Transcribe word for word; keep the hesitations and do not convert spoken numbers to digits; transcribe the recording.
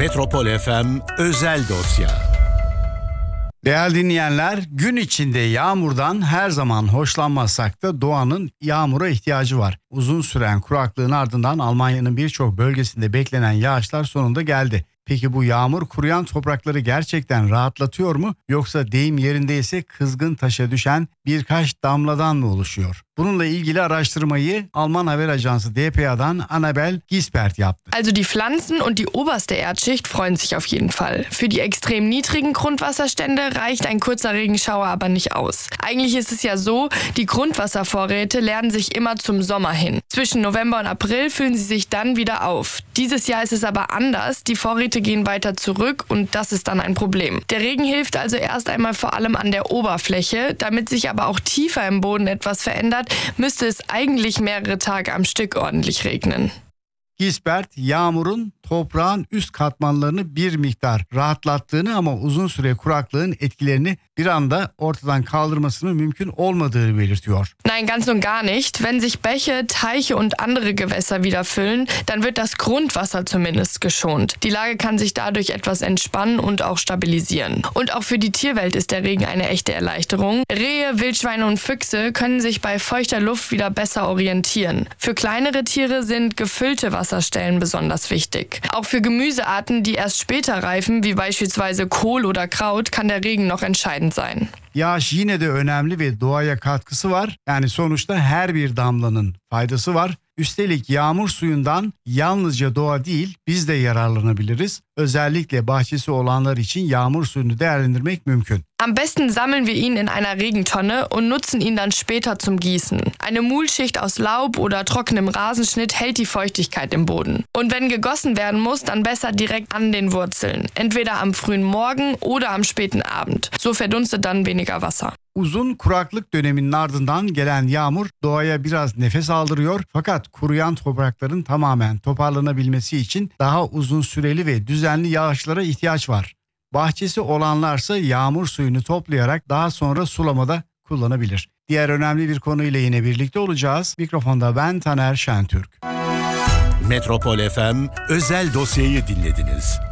Metropol F M özel dosya. Değerli dinleyenler, gün içinde yağmurdan her zaman hoşlanmazsak da doğanın yağmura ihtiyacı var. Uzun süren kuraklığın ardından Almanya'nın birçok bölgesinde beklenen yağışlar sonunda geldi. Peki bu yağmur kuruyan toprakları gerçekten rahatlatıyor mu, yoksa deyim yerindeyse kızgın taşa düşen birkaç damladan mı oluşuyor? Bununla ilgili araştırmayı Alman haber ajansı D P A'dan Annabel Gisbert yaptı. Also die Pflanzen und die oberste Erdschicht freuen sich auf jeden Fall. Für die extrem niedrigen Grundwasserstände reicht ein kurzer Regenschauer aber nicht aus. Eigentlich ist es ja so, die Grundwasservorräte leeren sich immer zum Sommer hin. Zwischen November und April füllen sie sich dann wieder auf. Dieses Jahr ist es aber anders. Die Vorräte gehen weiter zurück und das ist dann ein Problem. Der Regen hilft also erst einmal vor allem an der Oberfläche. Damit sich aber auch tiefer im Boden etwas verändert, müsste es eigentlich mehrere Tage am Stück ordentlich regnen. Gisbert, yağmurun toprağın üst katmanlarını bir miktar rahatlattığını ama uzun süre kuraklığın etkilerini bir anda ortadan kaldırmasının mümkün olmadığını belirtiyor. Nein, ganz und gar nicht. Wenn sich Bäche, Teiche und andere Gewässer wieder füllen, dann wird das Grundwasser zumindest geschont. Die Lage kann sich dadurch etwas entspannen und auch stabilisieren. Und auch für die Tierwelt ist der Regen eine echte Erleichterung. Rehe, Wildschweine und Füchse können sich bei feuchter Luft wieder besser orientieren. Für kleinere Tiere sind gefüllte Wasserstellen besonders wichtig. Auch für Gemüsearten, die erst später reifen, wie beispielsweise Kohl oder Kraut, kann der Regen noch entscheidend sein. Yağış yine de önemli ve doğaya katkısı var. Yani sonuçta her bir damlanın faydası var. Üstelik yağmur suyundan yalnızca doğa değil, biz de yararlanabiliriz. Özellikle bahçesi olanlar için yağmur suyunu değerlendirmek mümkün. Am besten sammeln wir ihn in einer Regentonne und nutzen ihn dann später zum Gießen. Eine Mulschicht aus Laub oder trockenem Rasenschnitt hält die Feuchtigkeit im Boden. Und wenn gegossen werden muss, dann besser direkt an den Wurzeln. Entweder am frühen Morgen oder am späten Abend. So verdunstet dann weniger Wasser. Uzun kuraklık döneminin ardından gelen yağmur doğaya biraz nefes aldırıyor, fakat kuruyan toprakların tamamen toparlanabilmesi için daha uzun süreli ve düzenli yağışlara ihtiyaç var. Bahçesi olanlarsa yağmur suyunu toplayarak daha sonra sulamada kullanabilir. Diğer önemli bir konuyla yine birlikte olacağız. Mikrofonda ben Taner Şentürk. Metropol F M özel dosyayı dinlediniz.